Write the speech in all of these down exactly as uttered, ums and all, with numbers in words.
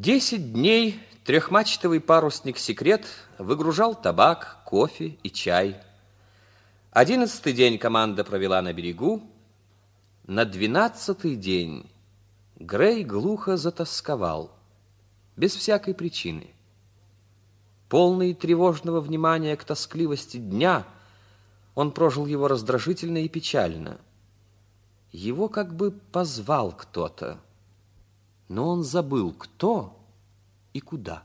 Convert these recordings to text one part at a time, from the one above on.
Десять дней трехмачтовый парусник «Секрет» выгружал табак, кофе и чай. Одиннадцатый день команда провела на берегу. На двенадцатый день Грей глухо затосковал, без всякой причины. Полный тревожного внимания к тоскливости дня, он прожил его раздражительно и печально. Его как бы позвал кто-то, но он забыл, кто и куда.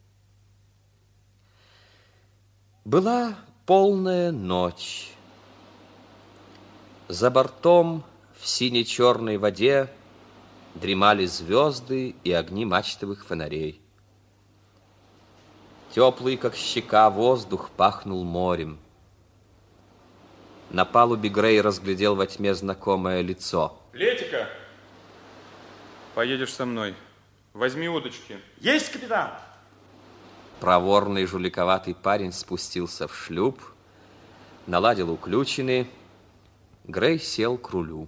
Была полная ночь. За бортом в сине-черной воде дремали звезды и огни мачтовых фонарей. Теплый, как щека, воздух пахнул морем. На палубе Грей разглядел во тьме знакомое лицо. Летика, поедешь со мной. Возьми удочки. Есть, капитан! Проворный жуликоватый парень спустился в шлюп, наладил уключины. Грей сел к рулю.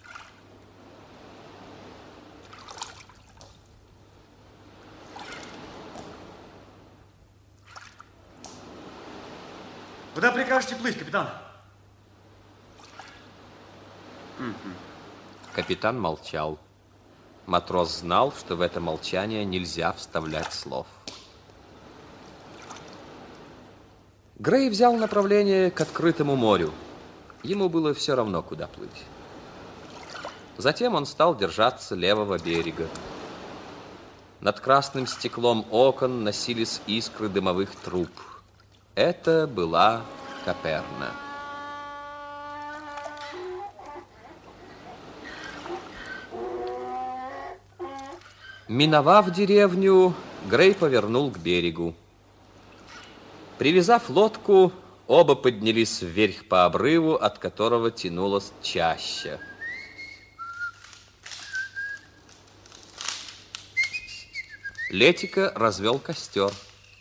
Куда прикажете плыть, капитан? Капитан молчал. Матрос знал, что в это молчание нельзя вставлять слов. Грей взял направление к открытому морю. Ему было все равно, куда плыть. Затем он стал держаться левого берега. Над красным стеклом окон носились искры дымовых труб. Это была Каперна. Миновав деревню, Грей повернул к берегу. Привязав лодку, оба поднялись вверх по обрыву, от которого тянулась чаща. Летика развел костер.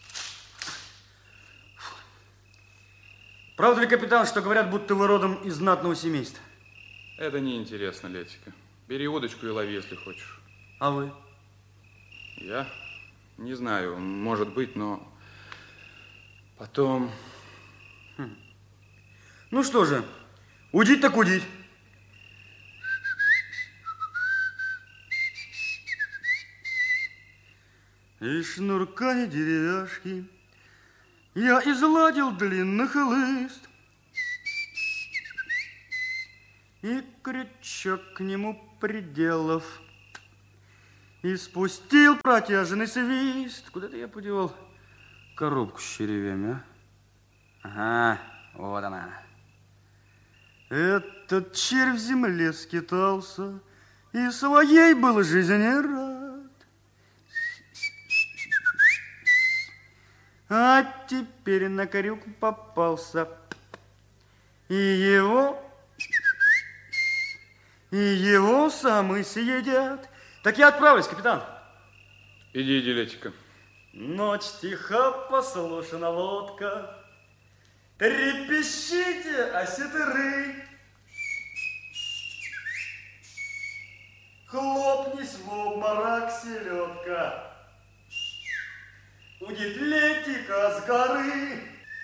Правда ли, капитан, что говорят, будто вы родом из знатного семейства? Это неинтересно, Летика. Бери удочку и лови, если хочешь. А вы? Я? Не знаю, может быть, но потом... Хм. Ну что же, удить так удить. И шнурка и деревяшки я изладил длинный хлыст, и крючок к нему приделав, и спустил протяжный свист. Куда-то я подевал коробку с червями, а? Ага, вот она. Этот червь в земле скитался, и своей был жизни рад. А теперь на крюк попался, и его, и его самы съедят. Так я отправлюсь, капитан. Иди, иди, Летика. Ночь тиха, послушна лодка, трепещите, осетры. Хлопнись в обморок, селедка, удит Летика с горы.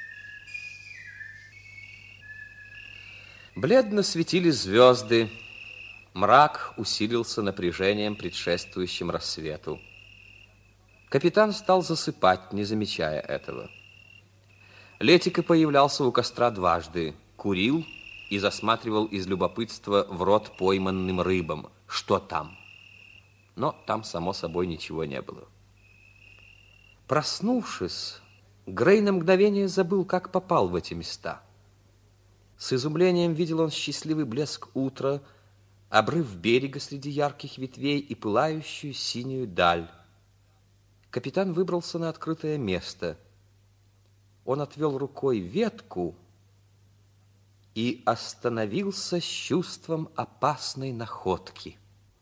Бледно светили звезды. Мрак усилился напряжением, предшествующим рассвету. Капитан стал засыпать, не замечая этого. Летика появлялся у костра дважды, курил и засматривал из любопытства в рот пойманным рыбам, что там. Но там, само собой, ничего не было. Проснувшись, Грей на мгновение забыл, как попал в эти места. С изумлением видел он счастливый блеск утра, обрыв берега среди ярких ветвей и пылающую синюю даль. Капитан выбрался на открытое место. Он отвел рукой ветку и остановился с чувством опасной находки.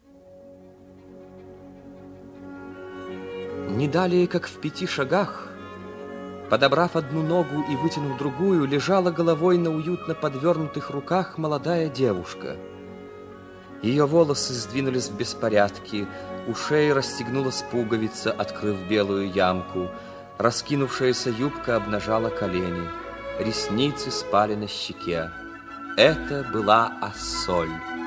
Не далее, как в пяти шагах, подобрав одну ногу и вытянув другую, лежала головой на уютно подвернутых руках молодая девушка. Ее волосы сдвинулись в беспорядке, у шеи расстегнулась пуговица, открыв белую ямку. Раскинувшаяся юбка обнажала колени. Ресницы спали на щеке. Это была Ассоль.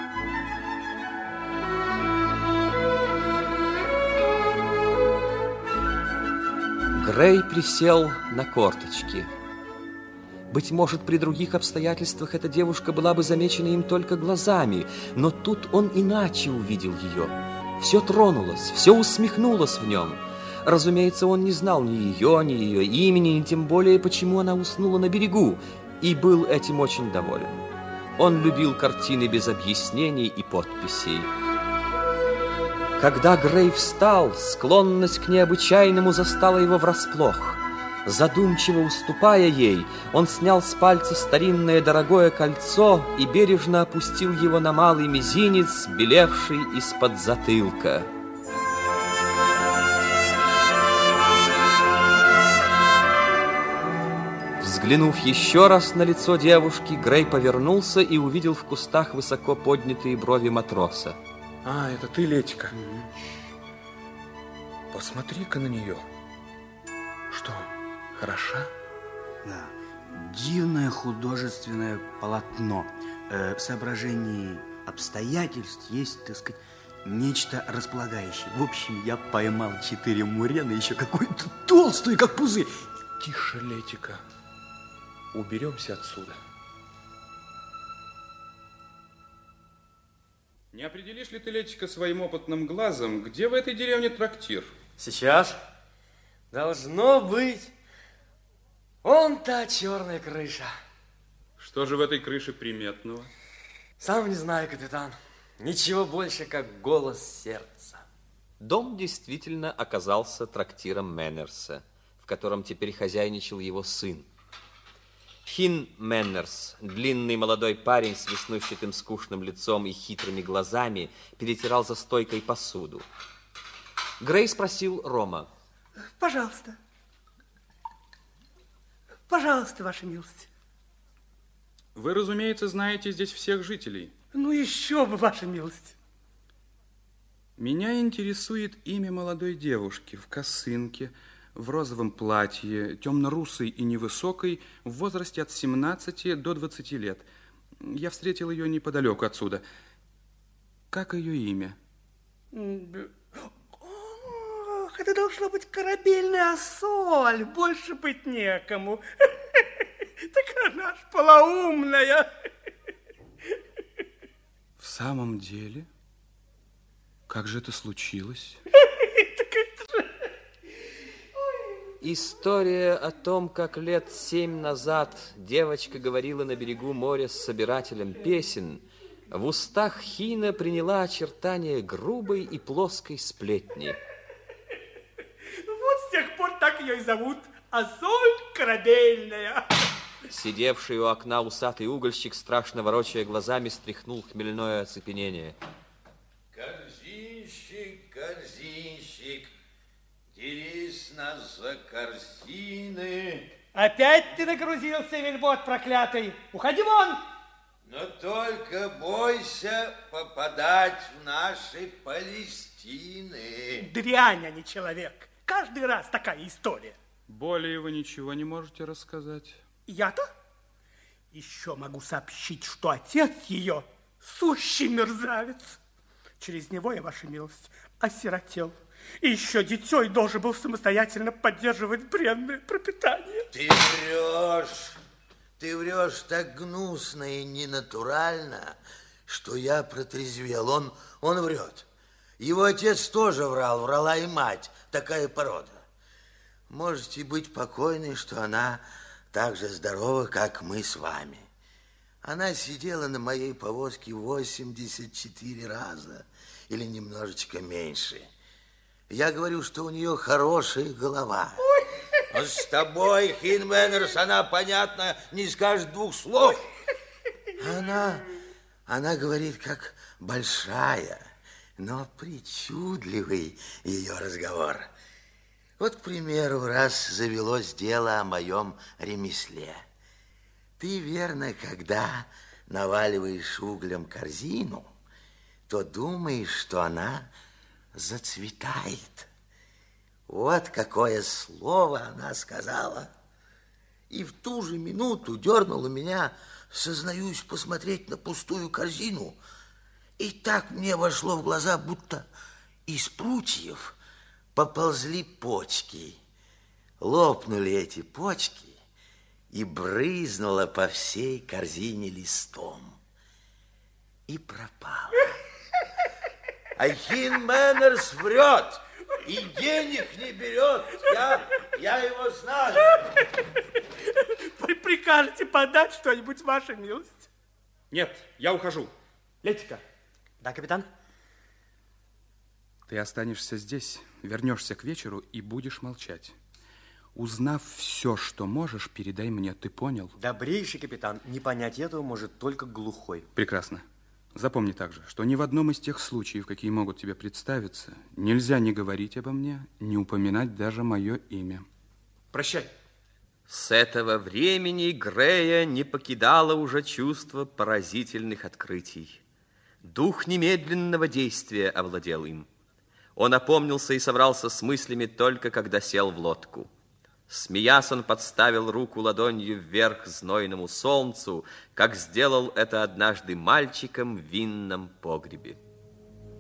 Грей присел на корточки. Быть может, при других обстоятельствах эта девушка была бы замечена им только глазами, но тут он иначе увидел ее. Все тронулось, все усмехнулось в нем. Разумеется, он не знал ни ее, ни ее имени, ни тем более, почему она уснула на берегу, и был этим очень доволен. Он любил картины без объяснений и подписей. Когда Грей встал, склонность к необычайному застала его врасплох. Задумчиво уступая ей, он снял с пальца старинное дорогое кольцо и бережно опустил его на малый мизинец, белевший из-под затылка. Взглянув еще раз на лицо девушки, Грей повернулся и увидел в кустах высоко поднятые брови матроса. А, это ты, Летика? Посмотри-ка на нее. Что, хороша? Да. Дивное художественное полотно. Э, в соображении обстоятельств есть, так сказать, нечто располагающее. В общем, я поймал четыре мурена, еще какую-то толстую, как пузырь. Тише, Летика. Уберемся отсюда. Не определишь ли ты, Летика, своим опытным глазом, где в этой деревне трактир? Сейчас должно быть вон та черная крыша. Что же в этой крыше приметного? Сам не знаю, капитан. Ничего больше, как голос сердца. Дом действительно оказался трактиром Мэннерса, в котором теперь хозяйничал его сын. Хин Мэннерс, длинный молодой парень с веснущатым скучным лицом и хитрыми глазами, перетирал за стойкой посуду. Грей спросил Рома. Пожалуйста. Пожалуйста, ваша милость. Вы, разумеется, знаете здесь всех жителей. Ну, еще бы, ваша милость. Меня интересует имя молодой девушки в косынке, в розовом платье, темно-русой и невысокой, в возрасте от семнадцати до двадцати лет. Я встретил ее неподалеку отсюда. Как ее имя? Ох, это должна быть корабельная Ассоль. Больше быть некому. Так она ж полоумная. В самом деле? Как же это случилось? История о том, как лет семь назад девочка говорила на берегу моря с собирателем песен, в устах Хина приняла очертания грубой и плоской сплетни. Вот с тех пор так ее и зовут. Ассоль корабельная. Сидевший у окна усатый угольщик, страшно ворочая глазами, стряхнул хмельное оцепенение. Корзинщик, корзинщик, дерись нас за корзины. Опять ты нагрузился, вельбот проклятый. Уходи вон. Но только бойся попадать в наши Палестины. Дрянь, а не человек. Каждый раз такая история. Более вы ничего не можете рассказать? Я-то еще могу сообщить, что отец ее сущий мерзавец. Через него я, ваша милость, осиротел. И еще дитей должен был самостоятельно поддерживать бренное пропитание. Ты врешь. Ты врешь так гнусно и ненатурально, что я протрезвел. Он, он врет. Его отец тоже врал, врала и мать. Такая порода. Можете быть покойны, что она так же здорова, как мы с вами. Она сидела на моей повозке восемьдесят четыре раза, или немножечко меньше. Я говорю, что у нее хорошая голова. Но с тобой, Хин Мэннерс, она, понятно, не скажет двух слов. Она, она говорит, как большая, но причудливый ее разговор. Вот, к примеру, раз завелось дело о моем ремесле. Ты, верно, когда наваливаешь углем корзину, то думаешь, что она зацветает. Вот какое слово она сказала. И в ту же минуту дернула меня, сознаюсь, посмотреть на пустую корзину. И так мне вошло в глаза, будто из прутьев поползли почки. Лопнули эти почки, и брызнуло по всей корзине листом. И пропало. Ахин Мэннерс врет и денег не берет. Я, я его знаю. Вы прикажете подать что-нибудь, ваша милость? Нет, я ухожу. Летика. Да, капитан? Ты останешься здесь, вернешься к вечеру и будешь молчать. Узнав все, что можешь, передай мне. Ты понял? Добрейший капитан, не понять этого может только глухой. Прекрасно. Запомни также, что ни в одном из тех случаев, какие могут тебе представиться, нельзя не говорить обо мне, не упоминать даже мое имя. Прощай. С этого времени Грея не покидало уже чувство поразительных открытий. Дух немедленного действия овладел им. Он опомнился и собрался с мыслями только когда сел в лодку. Смеясь, он подставил руку ладонью вверх знойному солнцу, как сделал это однажды мальчиком в винном погребе.